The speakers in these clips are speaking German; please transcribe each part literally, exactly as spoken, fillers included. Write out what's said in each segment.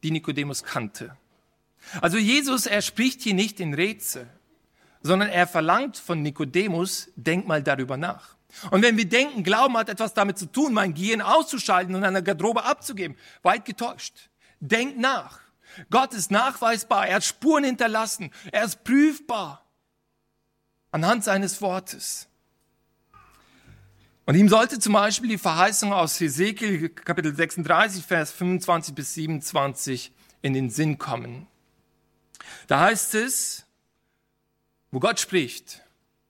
die Nikodemus kannte. Also Jesus, er spricht hier nicht in Rätsel, sondern er verlangt von Nikodemus, denk mal darüber nach. Und wenn wir denken, Glauben hat etwas damit zu tun, mein Gehirn auszuschalten und eine Garderobe abzugeben, weit getäuscht. Denk nach. Gott ist nachweisbar, er hat Spuren hinterlassen, er ist prüfbar anhand seines Wortes. Und ihm sollte zum Beispiel die Verheißung aus Hesekiel Kapitel sechsunddreißig, Vers fünfundzwanzig bis siebenundzwanzig in den Sinn kommen. Da heißt es, wo Gott spricht,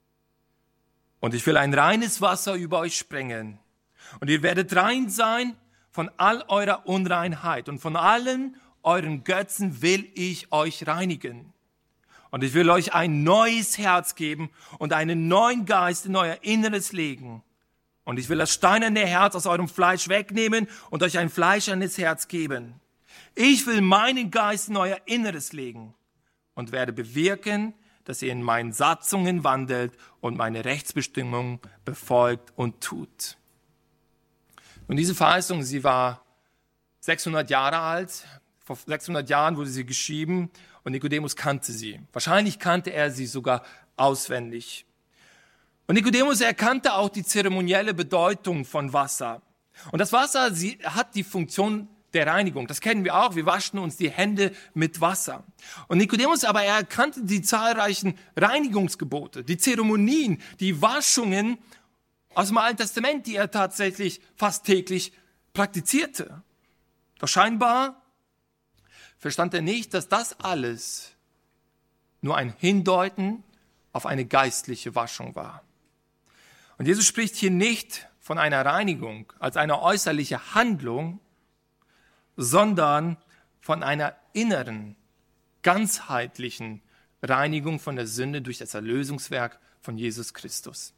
und ich will ein reines Wasser über euch sprengen, und ihr werdet rein sein von all eurer Unreinheit, und von allen euren Götzen will ich euch reinigen. Und ich will euch ein neues Herz geben und einen neuen Geist in euer Inneres legen. Und ich will das steinerne Herz aus eurem Fleisch wegnehmen und euch ein fleischernes Herz geben. Ich will meinen Geist in euer Inneres legen und werde bewirken, dass ihr in meinen Satzungen wandelt und meine Rechtsbestimmungen befolgt und tut. Und diese Verheißung, sie war sechshundert Jahre alt. Vor sechshundert Jahren wurde sie geschrieben und Nikodemus kannte sie. Wahrscheinlich kannte er sie sogar auswendig. Und Nikodemus erkannte auch die zeremonielle Bedeutung von Wasser. Und das Wasser, sie hat die Funktion der Reinigung. Das kennen wir auch. Wir waschen uns die Hände mit Wasser. Und Nikodemus aber, er erkannte die zahlreichen Reinigungsgebote, die Zeremonien, die Waschungen aus dem Alten Testament, die er tatsächlich fast täglich praktizierte. Doch scheinbar verstand er nicht, dass das alles nur ein Hindeuten auf eine geistliche Waschung war. Und Jesus spricht hier nicht von einer Reinigung als eine äußerliche Handlung, sondern von einer inneren, ganzheitlichen Reinigung von der Sünde durch das Erlösungswerk von Jesus Christus.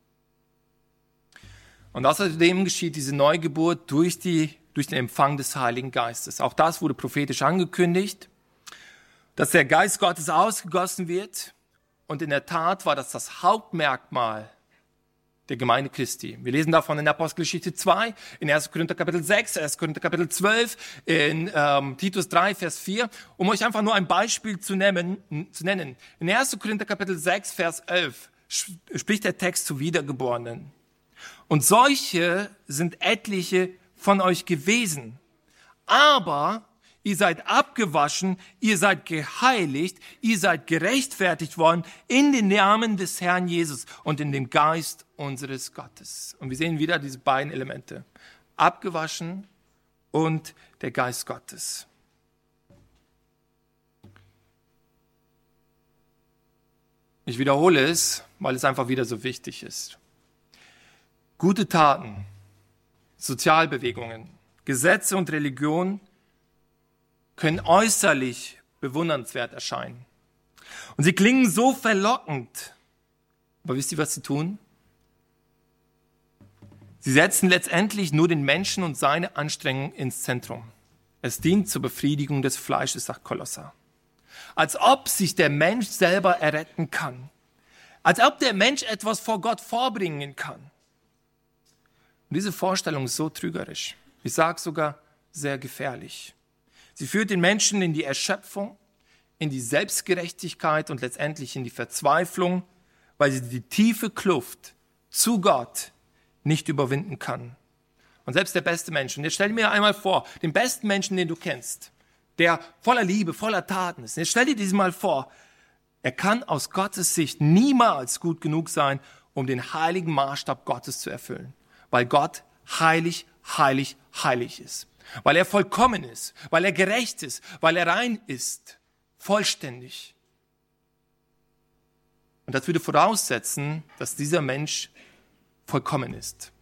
Und außerdem geschieht diese Neugeburt durch, die, durch den Empfang des Heiligen Geistes. Auch das wurde prophetisch angekündigt, dass der Geist Gottes ausgegossen wird. Und in der Tat war das das Hauptmerkmal der Gemeinde Christi. Wir lesen davon in Apostelgeschichte zwei, in erster Korinther Kapitel sechs, erster Korinther Kapitel zwölf, in ähm, Titus drei, Vers vier, um euch einfach nur ein Beispiel zu nennen. Zu nennen. In erster Korinther Kapitel sechs, Vers elf spricht der Text zu Wiedergeborenen. Und solche sind etliche von euch gewesen. Aber ihr seid abgewaschen, ihr seid geheiligt, ihr seid gerechtfertigt worden in den Namen des Herrn Jesus und in dem Geist unseres Gottes. Und wir sehen wieder diese beiden Elemente. Abgewaschen und der Geist Gottes. Ich wiederhole es, weil es einfach wieder so wichtig ist. Gute Taten, Sozialbewegungen, Gesetze und Religion können äußerlich bewundernswert erscheinen. Und sie klingen so verlockend. Aber wisst ihr, was sie tun? Sie setzen letztendlich nur den Menschen und seine Anstrengungen ins Zentrum. Es dient zur Befriedigung des Fleisches, sagt Kolosser. Als ob sich der Mensch selber erretten kann. Als ob der Mensch etwas vor Gott vorbringen kann. Und diese Vorstellung ist so trügerisch. Ich sage sogar sehr gefährlich. Sie führt den Menschen in die Erschöpfung, in die Selbstgerechtigkeit und letztendlich in die Verzweiflung, weil sie die tiefe Kluft zu Gott nicht überwinden kann. Und selbst der beste Mensch, und jetzt stell dir mir einmal vor, den besten Menschen, den du kennst, der voller Liebe, voller Taten ist. Jetzt stell dir diesen mal vor, er kann aus Gottes Sicht niemals gut genug sein, um den heiligen Maßstab Gottes zu erfüllen. Weil Gott heilig, heilig, heilig ist. Weil er vollkommen ist, weil er gerecht ist, weil er rein ist, vollständig. Und das würde voraussetzen, dass dieser Mensch vollkommen ist.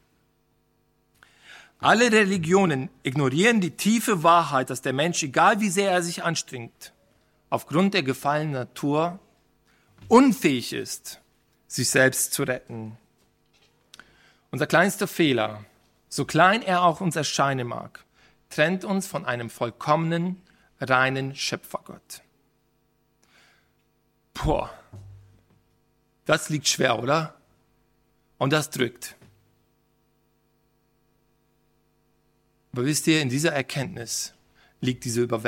Alle Religionen ignorieren die tiefe Wahrheit, dass der Mensch, egal wie sehr er sich anstrengt, aufgrund der gefallenen Natur unfähig ist, sich selbst zu retten. Unser kleinster Fehler, so klein er auch uns erscheinen mag, trennt uns von einem vollkommenen, reinen Schöpfergott. Boah, das liegt schwer, oder? Und das drückt. Aber wisst ihr, in dieser Erkenntnis liegt diese Überwältigung.